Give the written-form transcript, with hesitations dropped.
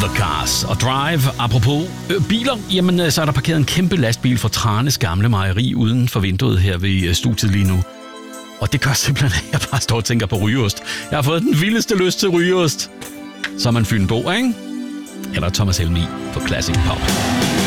The Cars og Drive. Apropos biler, jamen så er der parkeret en kæmpe lastbil fra Tranes gamle mejeri uden for vinduet her ved studiet lige nu. Og det gør simpelthen, at jeg bare står og tænker på rygeost. Jeg har fået den vildeste lyst til rygeost. Så er man Fynbo, ikke? Eller Thomas Helmig på Classic Pop.